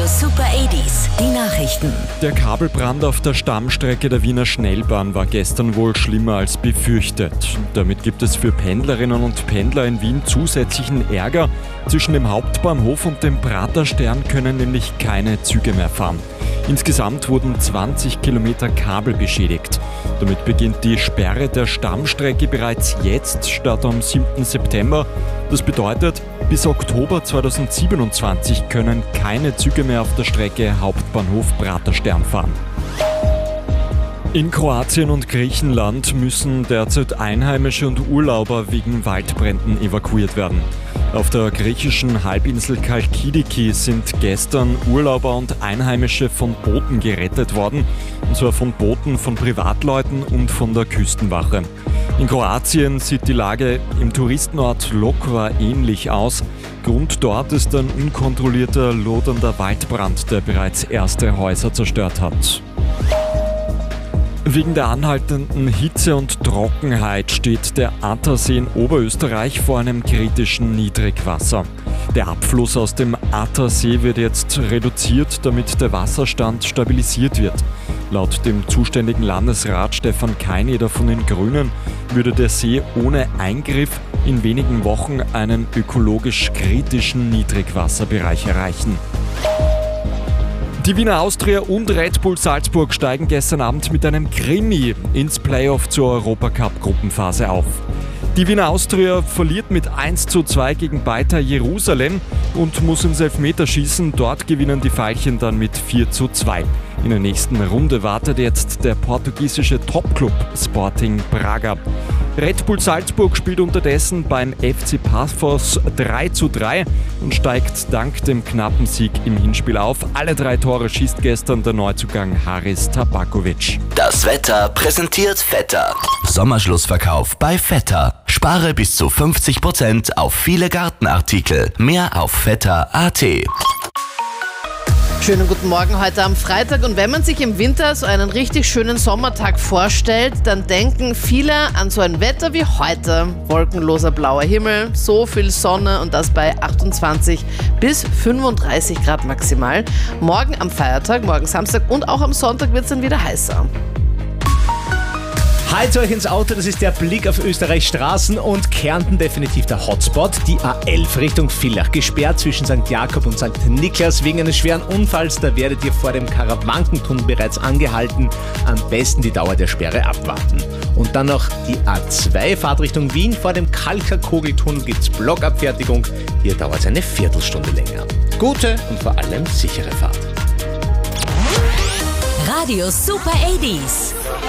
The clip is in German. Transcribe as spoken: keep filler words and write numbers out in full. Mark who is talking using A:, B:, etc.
A: Radio Super achtziger, die Nachrichten.
B: Der Kabelbrand auf der Stammstrecke der Wiener Schnellbahn war gestern wohl schlimmer als befürchtet. Damit gibt es für Pendlerinnen und Pendler in Wien zusätzlichen Ärger. Zwischen dem Hauptbahnhof und dem Praterstern können nämlich keine Züge mehr fahren. Insgesamt wurden zwanzig Kilometer Kabel beschädigt. Damit beginnt die Sperre der Stammstrecke bereits jetzt statt am siebten September. Das bedeutet, bis Oktober zweitausendsiebenundzwanzig können keine Züge mehr auf der Strecke Hauptbahnhof Praterstern fahren. In Kroatien und Griechenland müssen derzeit Einheimische und Urlauber wegen Waldbränden evakuiert werden. Auf der griechischen Halbinsel Chalkidiki sind gestern Urlauber und Einheimische von Booten gerettet worden, und zwar von Booten von Privatleuten und von der Küstenwache. In Kroatien sieht die Lage im Touristenort Lokva ähnlich aus. Grund dort ist ein unkontrollierter, lodernder Waldbrand, der bereits erste Häuser zerstört hat. Wegen der anhaltenden Hitze und Trockenheit steht der Attersee in Oberösterreich vor einem kritischen Niedrigwasser. Der Abfluss aus dem Attersee wird jetzt reduziert, damit der Wasserstand stabilisiert wird. Laut dem zuständigen Landesrat Stefan Keineder von den Grünen würde der See ohne Eingriff in wenigen Wochen einen ökologisch kritischen Niedrigwasserbereich erreichen. Die Wiener Austria und Red Bull Salzburg steigen gestern Abend mit einem Krimi ins Playoff zur Europacup-Gruppenphase auf. Die Wiener Austria verliert mit eins zu zwei gegen Beitar Jerusalem und muss ins Elfmeterschießen. Dort gewinnen die Veilchen dann mit vier zu zwei. In der nächsten Runde wartet jetzt der portugiesische Topclub Sporting Braga. Red Bull Salzburg spielt unterdessen beim F C Paphos drei zu drei und steigt dank dem knappen Sieg im Hinspiel auf. Alle drei Tore schießt gestern der Neuzugang Haris Tabakovic.
C: Das Wetter präsentiert Vetter. Sommerschlussverkauf bei Vetter. Spare bis zu fünfzig Prozent auf viele Gartenartikel. Mehr auf vetter punkt a t.
D: Schönen guten Morgen heute am Freitag, und wenn man sich im Winter so einen richtig schönen Sommertag vorstellt, dann denken viele an so ein Wetter wie heute. Wolkenloser blauer Himmel, so viel Sonne und das bei achtundzwanzig bis fünfunddreißig Grad maximal. Morgen am Feiertag, morgen Samstag und auch am Sonntag wird es dann wieder heißer.
E: Haltet euch ins Auto, das ist der Blick auf Österreichs Straßen und Kärnten definitiv der Hotspot. Die A elf Richtung Villach gesperrt zwischen Sankt Jakob und Sankt Niklas wegen eines schweren Unfalls. Da werdet ihr vor dem Karawankentunnel bereits angehalten. Am besten die Dauer der Sperre abwarten. Und dann noch die A zwei Fahrt Richtung Wien. Vor dem Kalka-Kogeltunnel gibt es Blockabfertigung. Hier dauert es eine Viertelstunde länger. Gute und vor allem sichere Fahrt.
A: Radio Super achtziger.